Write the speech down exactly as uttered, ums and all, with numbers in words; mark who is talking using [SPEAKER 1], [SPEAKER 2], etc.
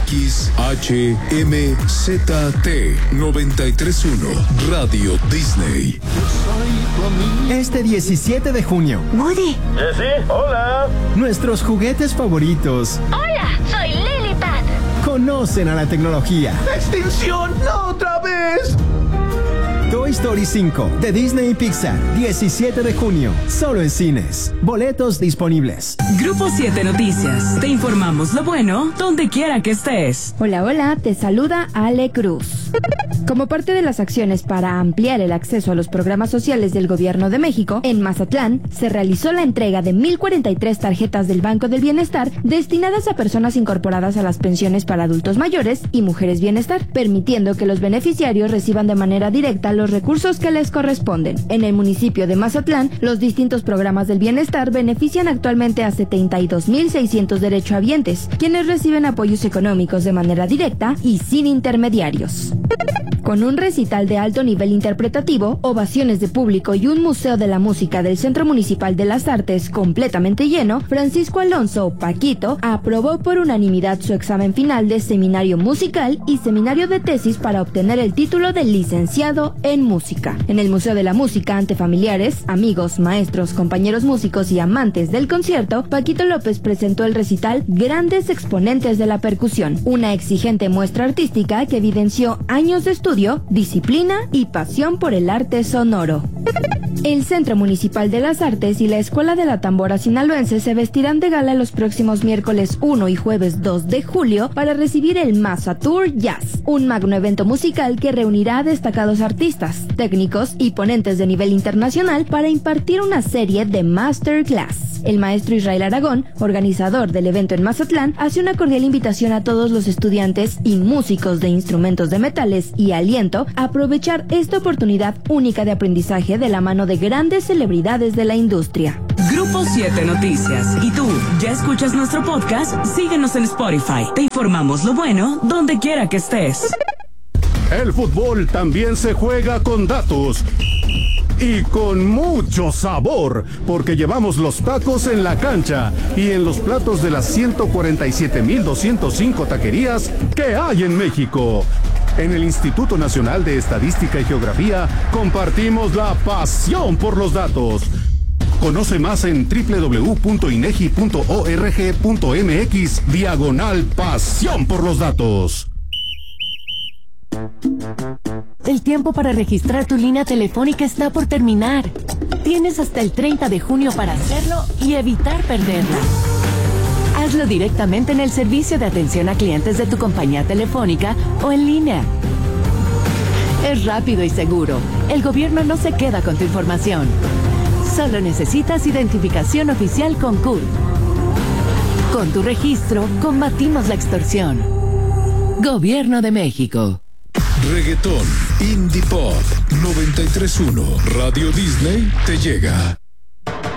[SPEAKER 1] X H M Z T noventa y tres punto uno Radio Disney.
[SPEAKER 2] Este diecisiete de junio.
[SPEAKER 3] Woody.
[SPEAKER 4] Jessie, hola.
[SPEAKER 2] Nuestros juguetes favoritos.
[SPEAKER 3] Hola, soy Lilipad.
[SPEAKER 2] Conocen a la tecnología.
[SPEAKER 4] ¡Extinción! ¡No otra vez!
[SPEAKER 2] Toy Story cinco de Disney y Pixar, diecisiete de junio, solo en cines. Boletos disponibles.
[SPEAKER 5] Grupo siete Noticias. Te informamos lo bueno donde quiera que estés.
[SPEAKER 6] Hola, hola, te saluda Ale Cruz. Como parte de las acciones para ampliar el acceso a los programas sociales del Gobierno de México, en Mazatlán se realizó la entrega de mil cuarenta y tres tarjetas del Banco del Bienestar destinadas a personas incorporadas a las pensiones para adultos mayores y mujeres bienestar, permitiendo que los beneficiarios reciban de manera directa los recursos que les corresponden. En el municipio de Mazatlán, los distintos programas del bienestar benefician actualmente a setenta y dos mil seiscientos derechohabientes, quienes reciben apoyos económicos de manera directa y sin intermediarios. Con un recital de alto nivel interpretativo, ovaciones de público y un museo de la música del Centro Municipal de las Artes completamente lleno, Francisco Alonso, Paquito, aprobó por unanimidad su examen final de seminario musical y seminario de tesis para obtener el título de licenciado en música. En el Museo de la Música, ante familiares, amigos, maestros, compañeros músicos y amantes del concierto, Paquito López presentó el recital Grandes Exponentes de la Percusión, una exigente muestra artística que evidenció años de estudio, disciplina y pasión por el arte sonoro. El Centro Municipal de las Artes y la Escuela de la Tambora Sinaloense se vestirán de gala los próximos miércoles uno y jueves dos de julio para recibir el Mazatur Jazz, un magno evento musical que reunirá a destacados artistas, técnicos y ponentes de nivel internacional para impartir una serie de masterclass. El maestro Israel Aragón, organizador del evento en Mazatlán, hace una cordial invitación a todos los estudiantes y músicos de instrumentos de metales y aliento a aprovechar esta oportunidad única de aprendizaje de la mano de grandes celebridades de la industria.
[SPEAKER 5] Grupo siete Noticias. ¿Y tú, ya escuchas nuestro podcast? Síguenos en Spotify. Te informamos lo bueno donde quiera que estés.
[SPEAKER 7] El fútbol también se juega con datos. Y con mucho sabor, porque llevamos los tacos en la cancha y en los platos de las ciento cuarenta y siete mil doscientos cinco taquerías que hay en México. En el Instituto Nacional de Estadística y Geografía compartimos la pasión por los datos. Conoce más en doble u doble u doble u punto inegi punto org punto mx diagonal pasión por los datos.
[SPEAKER 8] El tiempo para registrar tu línea telefónica está por terminar. Tienes hasta el treinta de junio para hacerlo y evitar perderla. Hazlo directamente en el servicio de atención a clientes de tu compañía telefónica o en línea. Es rápido y seguro. El gobierno no se queda con tu información. Solo necesitas identificación oficial con C U R. Con tu registro, combatimos la extorsión. Gobierno de México.
[SPEAKER 1] Reggaetón, Indie Pop, noventa y tres punto uno Radio Disney te llega.